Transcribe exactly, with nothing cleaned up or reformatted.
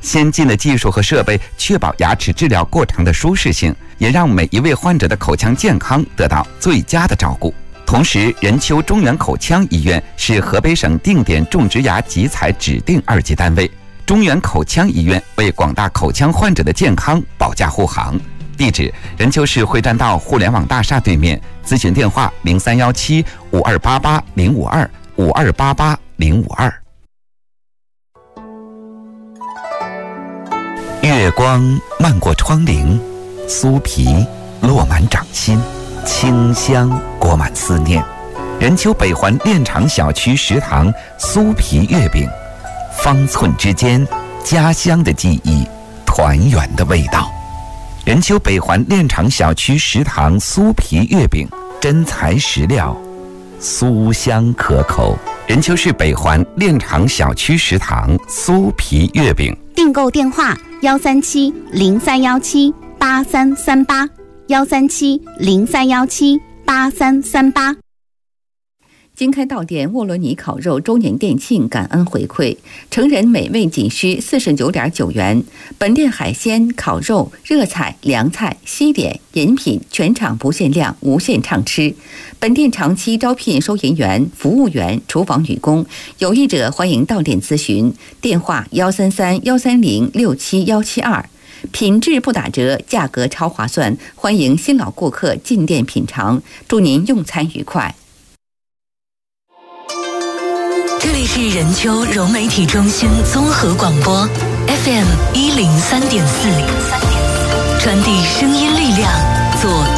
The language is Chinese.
先进的技术和设备确保牙齿治疗过程的舒适性，也让每一位患者的口腔健康得到最佳的照顾。同时，任丘中原口腔医院是河北省定点种植牙集采指定二级单位。中原口腔医院为广大口腔患者的健康保驾护航。地址：任丘市会战道互联网大厦对面。咨询电话：零三幺七五二八八零五二五二八八零五二。月光漫过窗棂，酥皮落满掌心，清香裹满思念。任丘北环炼厂小区食堂酥皮月饼，方寸之间，家乡的记忆，团圆的味道。任丘北环炼厂小区食堂酥皮月饼，真材实料，酥香可口。任丘市北环炼厂小区食堂酥皮月饼， 订购电话：幺三七零三幺七八三三八，幺三七零三幺七八三三八。 经开到店沃罗尼烤肉周年店庆感恩回馈，成人美味仅需四十九点九元。本店海鲜、烤肉、热菜、凉菜、西点、饮品全场不限量，无限畅吃。本店长期招聘收银员、服务员、厨房女工，有意者欢迎到店咨询。电话：幺三三幺三零六七幺七二。品质不打折，价格超划算，欢迎新老顾客进店品尝。祝您用餐愉快。 这里是任丘融媒体中心综合广播 F M 一零三点四，传递声音力量，做